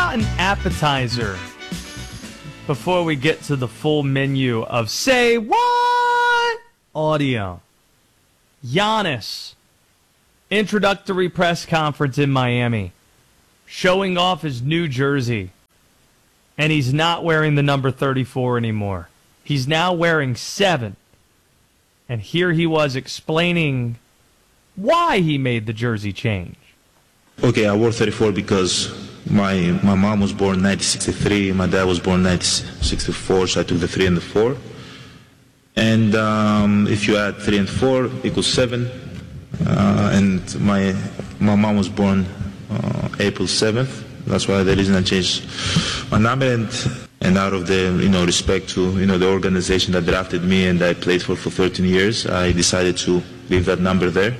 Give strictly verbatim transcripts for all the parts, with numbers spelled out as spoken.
about an appetizer before we get to the full menu of Say What audio? Giannis, introductory press conference in Miami, showing off his new jersey, and he's not wearing the number thirty-four anymore. He's now wearing seven. And here he was explaining why he made the jersey change. Okay, I wore thirty-four because my my mom was born in nineteen sixty-three, my dad was born in nineteen sixty-four, so I took the three and the four. And um, if you add three and four equals seven. Uh, and my my mom was born uh, April seventh. That's why the reason I changed my number. And and out of the you know respect to you know the organization that drafted me and I played for for thirteen years, I decided to leave that number there.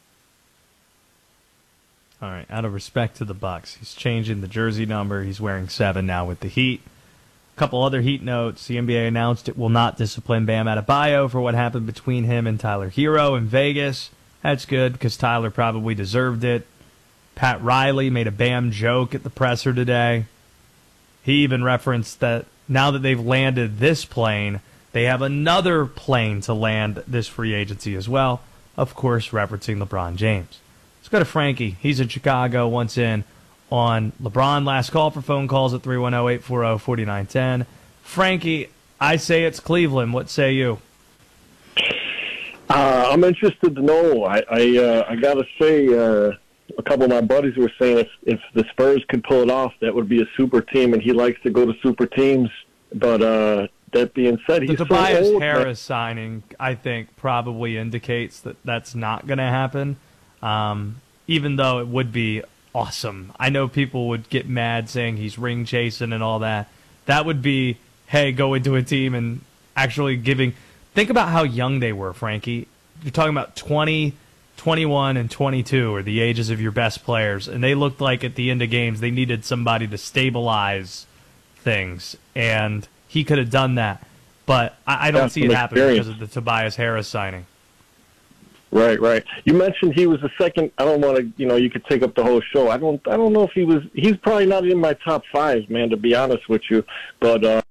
All right, out of respect to the Bucks, he's changing the jersey number. He's wearing seven now with the Heat. A couple other Heat notes. The N B A announced it will not discipline Bam Adebayo for what happened between him and Tyler Hero in Vegas. That's good because Tyler probably deserved it. Pat Riley made a Bam joke at the presser today. He even referenced that now that they've landed this plane, they have another plane to land this free agency as well. Of course, referencing LeBron James. Let's go to Frankie. He's in Chicago, once in on LeBron. Last call for phone calls at three one zero, eight four zero, four nine one zero. Frankie, I say it's Cleveland. What say you? Uh, I'm interested to know. I I, uh, I got to say, uh, a couple of my buddies were saying if, if the Spurs could pull it off, that would be a super team, and he likes to go to super teams. But uh, that being said, he's the so Tobias old, Harris man. signing, I think, probably indicates that that's not going to happen. Um, even though it would be awesome. I know people would get mad saying he's ring chasing and all that. That would be, hey, go into a team and actually giving. Think about how young they were, Frankie. You're talking about twenty, twenty-one, and twenty-two are the ages of your best players, and they looked like at the end of games they needed somebody to stabilize things, and he could have done that. But I, I don't That's see it happening experience. because of the Tobias Harris signing. Right, right. You mentioned he was the second. I don't want to, you know, you could take up the whole show. I don't, I don't know if he was. He's probably not in my top five, man. To be honest with you, but uh,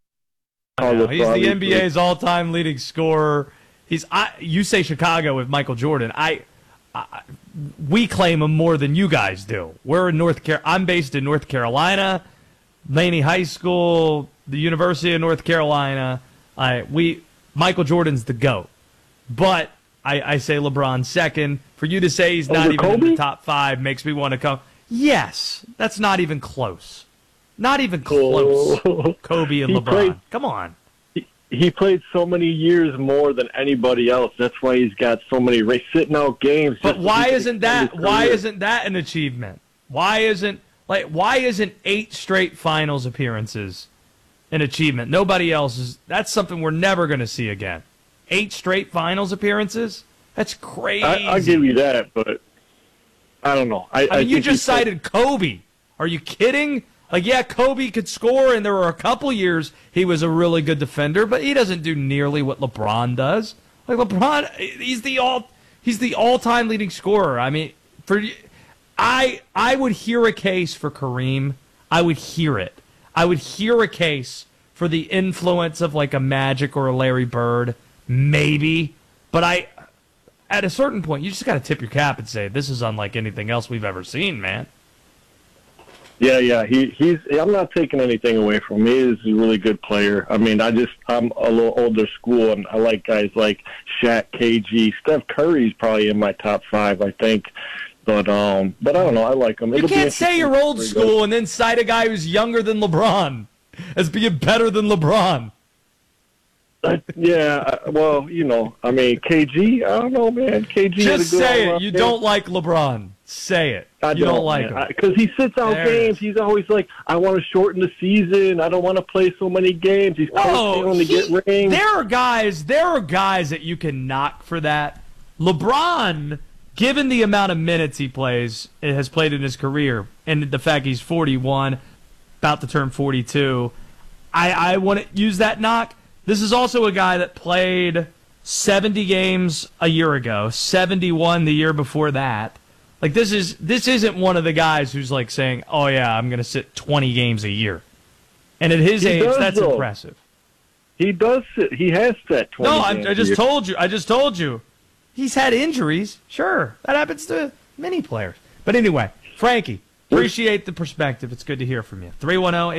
No, he's the N B A's all-time leading scorer. He's. I, you say Chicago with Michael Jordan. I, I, we claim him more than you guys do. We're in North Car. I'm based in North Carolina, Laney High School, the University of North Carolina. I we Michael Jordan's the GOAT, but. I, I say LeBron second. For you to say he's not Over even Kobe? in the top five makes me want to come. Yes, that's not even close. Not even close. Oh. Kobe and He LeBron. played- Come on. He, he played so many years more than anybody else. That's why he's got so many ra- sitting out games. But just so why he can isn't extend that? his Why career. isn't that an achievement? Why isn't like why isn't eight straight finals appearances an achievement? Nobody else is. That's something we're never going to see again. Eight straight finals appearances? That's crazy. I, I'll give you that, but I don't know. I, I mean, you think just he played- cited Kobe. Are you kidding? Like, yeah, Kobe could score, and there were a couple years he was a really good defender, but he doesn't do nearly what LeBron does. Like LeBron, he's the all he's the all-time leading scorer. I mean, for I I would hear a case for Kareem. I would hear it. I would hear a case for the influence of like a Magic or a Larry Bird, maybe. But I, at a certain point, you just got to tip your cap and say this is unlike anything else we've ever seen, man. Yeah, yeah. He he's. I'm not taking anything away from him. He is a really good player. I mean, I just I'm a little older school, and I like guys like Shaq, K G, Steph Curry's probably in my top five, I think. But um, but I don't know. I like him. You It'll be can't say interesting you're old where he school goes. and then cite a guy who's younger than LeBron as being better than LeBron. Uh, yeah, uh, well, you know, I mean, K G. I don't know, man. K G. Just say it. You don't like LeBron. Say it. I you don't, don't like him. because he sits out There it games. is. He's always like, I want to shorten the season. I don't want to play so many games. He's Whoa, constantly to he- get rings. there are guys. There are guys that you can knock for that. LeBron, given the amount of minutes he plays, has played in his career, and the fact he's forty-one, about to turn forty-two, I I want to use that knock. This is also a guy that played seventy games a year ago, seventy-one the year before that. Like this is this isn't one of the guys who's like saying, "Oh yeah, I'm going to sit twenty games a year." And at his He age, does, that's though. impressive. He does. Sit, he has sat twenty. No, I, games I just a year. told you. I just told you. He's had injuries. Sure, that happens to many players. But anyway, Frankie, appreciate the perspective. It's good to hear from you. three one zero